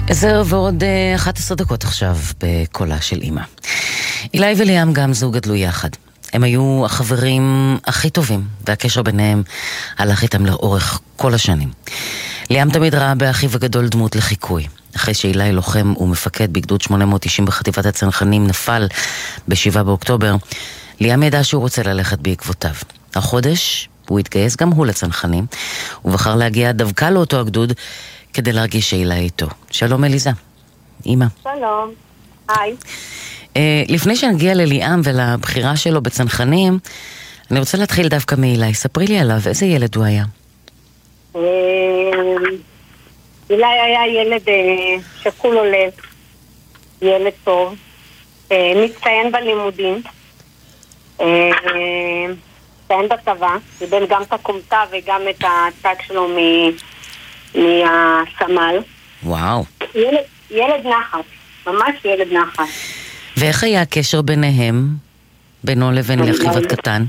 10 ועוד 11 דקות עכשיו בקולה של אמא. אילי וליאם גמזו גדלו יחד. הם היו החברים הכי טובים, והקשר ביניהם הלך איתם לאורך כל השנים. ליאם תמיד ראה באחיו הגדול דמות לחיקוי. אחרי שאילי לוחם ומפקד בגדוד 890 בחטיבת הצנחנים נפל ב7 באוקטובר, ליאם ידע שהוא רוצה ללכת בעקבותיו. החודש הוא התגייס גם הוא לצנחנים, ובחר להגיע דווקא לאותו הגדוד כדי להרגיש שאילי איתו. שלום אליזה, אמא. שלום, היי. לפני שנגיע לליאם ולבחירה שלו בצנחנים, אני רוצה להתחיל דווקא מאילי. ספרי לי עליו, איזה ילד הוא היה? אילי היה ילד שכולו לב, ילד טוב, מצטיין בלימודים, מצטיין בצבא, קיבל גם את הקומטה וגם את הצג שלו מהסמל. וואו. ילד נחת, ממש ילד נחת. ואיך היה הקשר ביניהם, בינו לבין אחיו הקטן?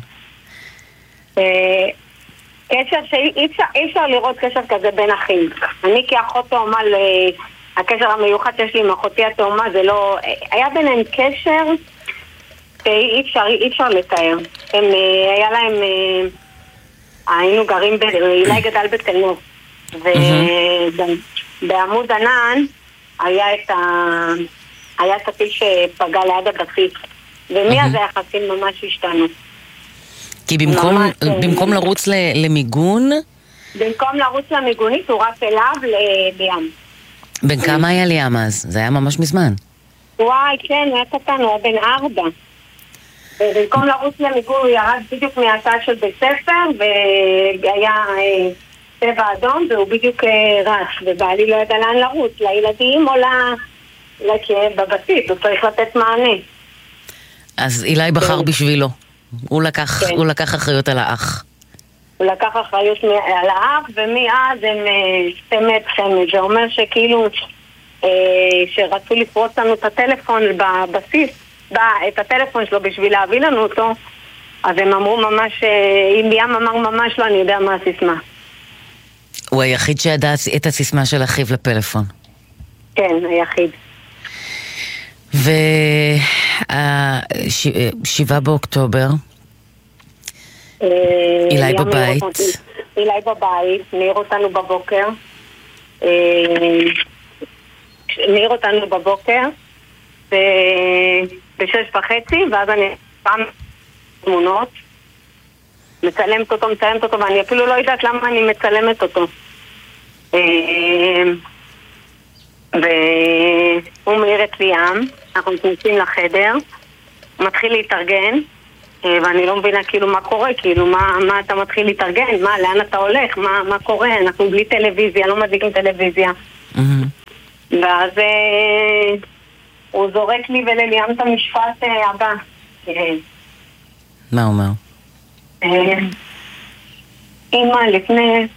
קשר שאי אפשר לראות קשר כזה בין אחים. אני כאחות תאומה, הקשר המיוחד שיש לי עם אחותי התאומה, זה לא... היה ביניהם קשר שאי אפשר לתאר. היה להם... היינו גרים אילי גדל בתל נוף. ובעמוד ענן היה את הטיל שפגע ליד הבסיס. ומאז היחסים ממש השתנו. כי במקום לרוץ למיגון... במקום לרוץ למיגונית הוא רץ אליו ליאם. בן כמה היה ליאם אז? זה היה ממש מזמן. וואי, כן, הוא היה קטן, הוא היה בן 4. במקום לרוץ למיגון הוא ירד בדיוק מהצד של בית ספר, והיה צבע אדום, והוא בדיוק רץ, ובעלי לא ידע לאן לרוץ, לילדים או בבסיס, הוא צריך לתת מענה. אז אילי בחר בשבילו. הוא לקח אחריות על האח. הוא לקח אחריות על האח, ומאז הם סתמת חמד. זה אומר שכאילו שרצו לפרוץ לנו את הטלפון בבסיס, את הטלפון שלו בשביל להביא לנו אותו, אז הם אמרו ממש, אם ליאם אמר ממש לא, אני יודע מה הסיסמה. הוא היחיד שידע את הסיסמה של אחיו לפלאפון. כן, היחיד. ו7 באוקטובר אילי בבית. אילי בבית, נעיר אותנו בבוקר. נעיר אותנו בבוקר ב6:30, ואז אני פעם תמונות מצלמת אותו, ואני אפילו לא יודעת למה אני מצלמת אותו. והוא מעיר את ליאם, אנחנו נכנסים לחדר, הוא מתחיל להתארגן, ואני לא מבינה כאילו מה קורה, כאילו מה אתה מתחיל להתארגן, לאן אתה הולך, מה קורה, אנחנו בלי טלוויזיה, לא מדליקים טלוויזיה. ואז הוא זורק לי ולליאם את המשפט הבא. מה הוא אומר? אמא, לפני...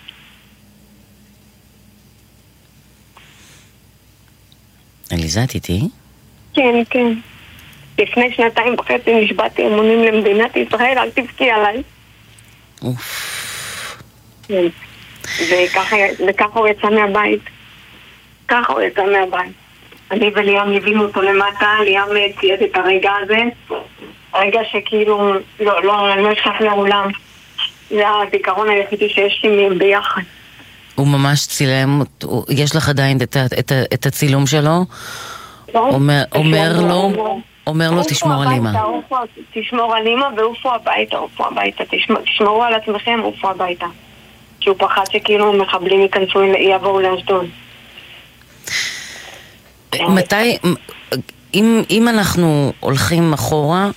אליזה, את איתי? כן, כן. לפני 2.5 נשבעתי אמונים למדינת ישראל, אל תבכי עליי. כן. וככה הוא יצא מהבית. ככה הוא יצא מהבית. אני וליאם הבינו אותו למטה, ליאם צייד את הרגע הזה. הרגע שכאילו, אני לא אשכח לעולם. זה הזיכרון היחידי שיש לי ביחד. הוא ממש צילם, יש לך עדיין את הצילום שלו? אומר לו תשמור על אמא. תשמור על אמא ועופו הביתה, תשמרו על עצמכם, עופו הביתה. כי הוא פחד שכאילו מחבלים ייכנסו, יבואו לאשדוד. מתי, אם אנחנו הולכים אחורה,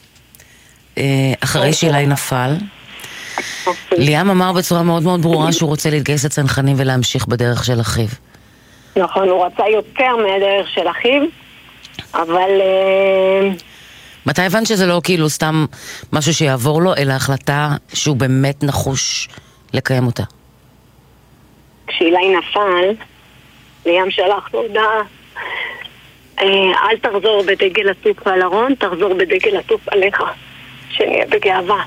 אחרי שאילי נפל, ליאם אמר בצורה מאוד מאוד ברורה שהוא רוצה להתגייס לצנחנים ולהמשיך בדרך של אחיו. נכון, הוא רצה יותר מהדרך של אחיו, אבל... מתי הבנת שזה לא כאילו סתם משהו שיעבור לו, אלא החלטה שהוא באמת נחוש לקיים אותה? כשאילי נפל, ליאם שלח לו הודעה, אל תחזור בדגל עטוף על ארון, תחזור בדגל עטוף עליך, שנהיה בגאווה.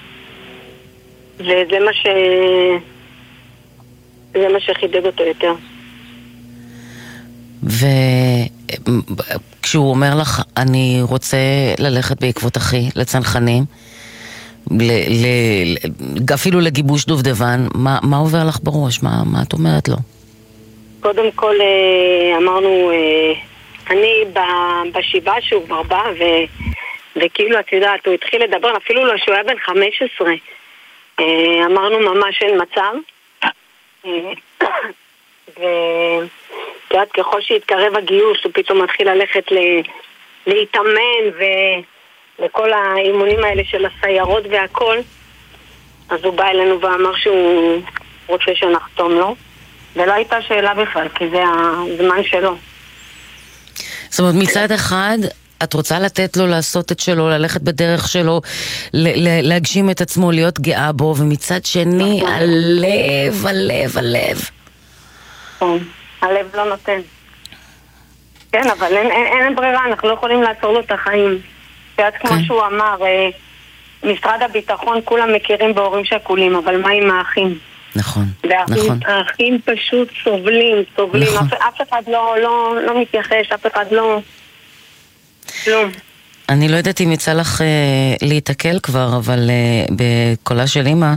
וזה מה שחידד אותו יותר. וכשהוא אומר לך, אני רוצה ללכת בעקבות אחי לצנחנים, אפילו לגיבוש דובדבן, מה עובר לך בראש? מה את אומרת לו? קודם כל אמרנו, אני בשבעה שהוא כבר בא, וכאילו את יודעת, הוא התחיל לדבר, אפילו לא שהוא היה בן 15. אמרנו ממש אין מצב. ואת ככל שהתקרב הגיוס, הוא פתאום מתחיל ללכת להתאמן ולכל האימונים האלה של הסיירות והכל. אז הוא בא אלינו ואמר שהוא רוצה שנחתום לו, ולא הייתה שאלה בכלל, כי זה הזמן שלו. זאת אומרת, מצד אחד את רוצה לתת לו לעשות את שלו, ללכת בדרך שלו, להגשים את עצמו, להיות גאה בו, ומצד שני הלב. הלב לא נותן. כן, אבל אין ברירה, אנחנו לא יכולים לעצור לו את החיים. ואז כמו שהוא אמר, משרד הביטחון כולם מכירים בהורים שכולים, אבל מה עם האחים? נכון. והאחים פשוט סובלים. אף אחד לא מתייחס, אף אחד לא... אני לא יודעת אם יצא לך להתעכל כבר, אבל בקולה של אמא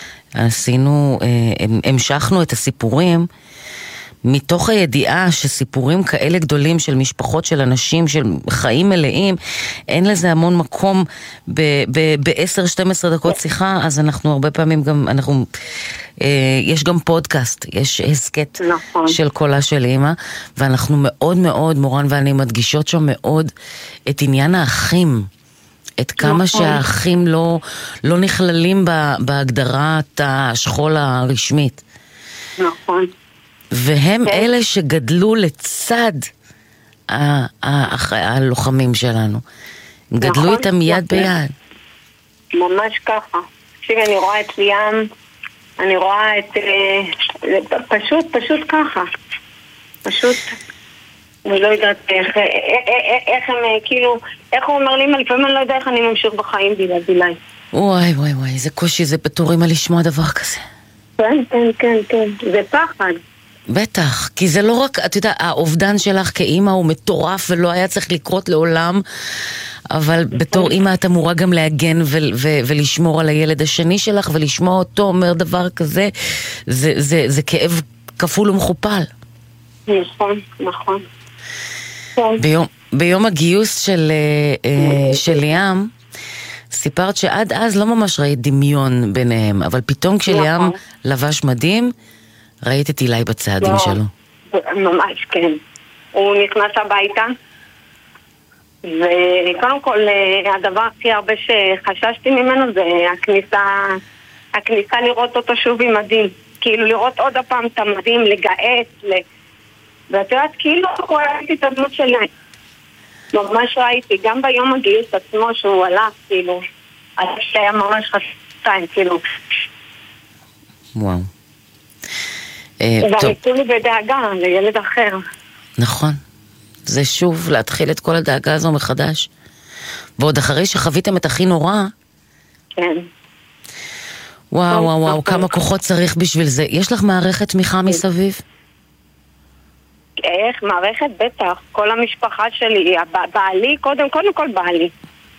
המשכנו את הסיפורים מתוך הידיעה שסיפורים כאלה גדולים של משפחות, של אנשים, של חיים מלאים, אין לזה המון מקום ב-10-12 דקות שיחה, אז אנחנו הרבה פעמים גם, יש גם פודקאסט, יש הסקט של קולה של אמא, ואנחנו מאוד מאוד, מורן ואני מדגישות שם מאוד את עניין האחים, את כמה שהאחים לא נכללים בהגדרת השכול הרשמית. נכון. והם אלה שגדלו לצד הלוחמים שלנו. גדלו איתם יד ביד. ממש ככה. תקשיבי, אני רואה את ליאם, אני רואה את... פשוט ככה. פשוט... אני לא יודעת איך הם כאילו... איך הוא אומר לי, לפעמים אני לא יודע איך אני ממשיך בחיים בלעדיי. וואי, זה קושי, זה בתורים על לשמוע דבר כזה. כן. זה פחד. בטח, כי זה לא רק, אתה יודע, האובדן שלך כאימא הוא מטורף ולא היה צריך לקרות לעולם, אבל בתור אימא את אמורה גם להגן ולשמור על הילד השני שלך, ולשמוע אותו אומר דבר כזה, זה כאב כפול ומכופל. נכון. ביום הגיוס של ליאם, סיפרת שעד אז לא ממש ראית דמיון ביניהם, אבל פתאום כשליאם לבש מדים, ראית את אילי בצעדים שלו. ממש, כן. הוא נכנס הביתה, וקודם כל, הדבר הכי הרבה שחששתי ממנו זה הכניסה לראות אותו שוב עם מדים. כאילו לראות עוד הפעם את המדים, לגעת, ואת יודעת, כאילו ראיתי את הדמות שלי. ממש ראיתי, גם ביום הגיוס עצמו שהוא הלך, כאילו, היה ממש חשבתיים, כאילו. וואו. ואני כולי בדאגה לילד אחר. נכון. זה שוב להתחיל את כל הדאגה הזו מחדש. ועוד אחרי שחוויתם את הכי נורא. כן. וואו, כמה כוחות צריך בשביל זה. יש לך מערכת תמיכה מסביב? איך? מערכת? בטח. כל המשפחה שלי, בעלי, קודם כל בעלי.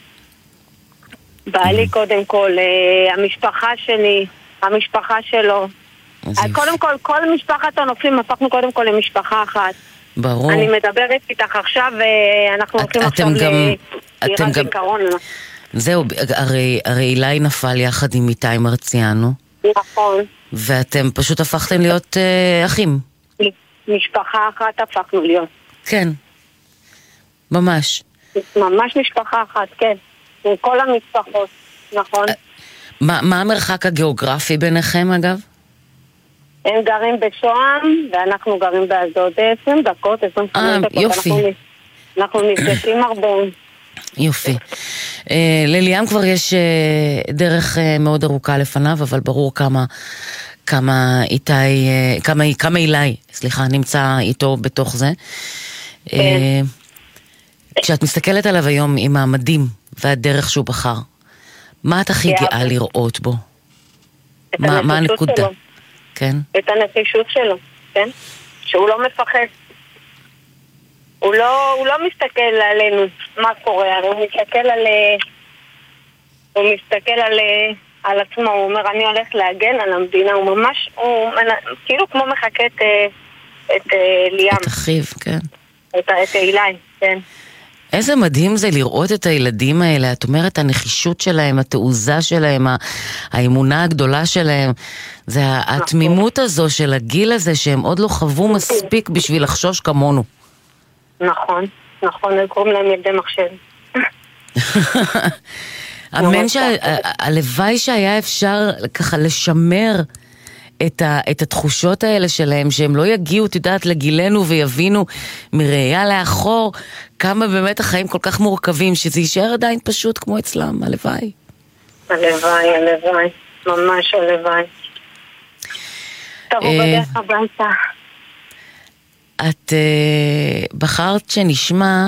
בעלי קודם כל, המשפחה שלי, המשפחה שלו. קודם כל משפחת הנופלים הפכנו קודם כל למשפחה אחת. ברור. אני מדברת איתך עכשיו, ואנחנו הולכים עכשיו לדירת זיכרון. זהו, הרי אילי נפל יחד עם איתי מרציאנו. נכון. ואתם פשוט הפכתם להיות אחים. משפחה אחת הפכנו להיות. כן. ממש. ממש משפחה אחת, כן. עם כל המשפחות, נכון. מה המרחק הגיאוגרפי ביניכם אגב? הם גרים בשוהם, ואנחנו גרים באשדוד 20 דקות, 25 דקות. יופי. אנחנו נפגשים הרבה. יופי. לליאם כבר יש דרך מאוד ארוכה לפניו, אבל ברור כמה אילי, נמצא איתו בתוך זה. כשאת מסתכלת עליו היום עם המדים והדרך שהוא בחר, מה את הכי גאה לראות בו? מה הנקודה? כן. את הנחישות שלו, כן? שהוא לא מפחד. הוא לא מסתכל עלינו, מה קורה, הרי הוא מסתכל על עצמו, הוא אומר, אני הולך להגן על המדינה, הוא ממש, כאילו כמו מחכה את ליאם. את אחיו, כן. את אילי, כן. איזה מדהים זה לראות את הילדים האלה, את אומרת, הנחישות שלהם, התעוזה שלהם, האמונה הגדולה שלהם, זה התמימות הזו של הגיל הזה, שהם עוד לא חוו מספיק בשביל לחשוש כמונו. נכון, הם קוראים להם ילדי מחשב. אמן הלוואי שהיה אפשר ככה לשמר את התחושות האלה שלהם, שהם לא יגיעו, תדעת, לגילנו ויבינו מראייה לאחור כמה באמת החיים כל כך מורכבים, שזה יישאר עדיין פשוט כמו אצלם, הלוואי. הלוואי, ממש הלוואי. טוב, בדרך הביתה. את בחרת שנשמע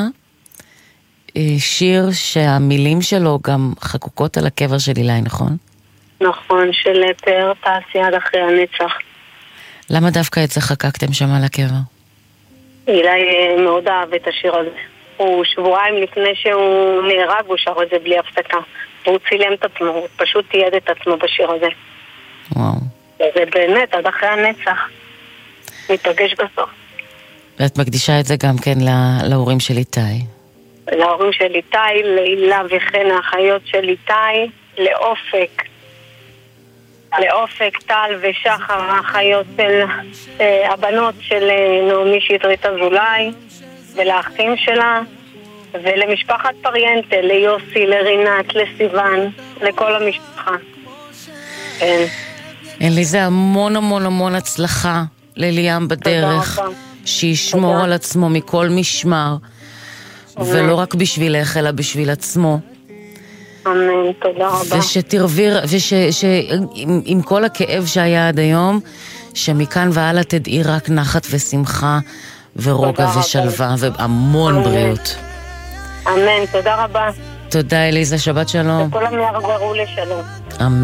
שיר שהמילים שלו גם חקוקות על הקבר של אילי, נכון? נכון, של פאר תעשי עד אחרי הנצח. למה דווקא את זה חקקתם שם על הקבר? אילי מאוד אהב את השיר הזה. הוא שבועיים לפני שהוא נהרג, הוא שר את זה בלי הפסקה. והוא צילם את עצמו, הוא פשוט תיעד את עצמו בשיר הזה. וואו. וזה באמת, עד אחרי הנצח. מתרגש בסוף. ואת מקדישה את זה גם כן להורים של איתי. להורים של איתי, להילה וכן האחיות של איתי, לאופק, טל ושחר, האחיות של הבנות של נעמי שטרית אזולאי, ולאחים שלה, ולמשפחת פריאנטה, ליוסי, לרינת, לסיוון, לכל המשפחה. כן. אליזה, המון הצלחה לליאם בדרך, שישמור על עצמו מכל משמר, ולא רק בשבילך, אלא בשביל עצמו. אמן, תודה רבה. עם כל הכאב שהיה עד היום, שמכאן והלאה תדעי רק נחת ושמחה ורוגע ושלווה והמון בריאות. אמן, תודה רבה. תודה אליזה, שבת שלום. וכולם יחזרו לשלום. אמן.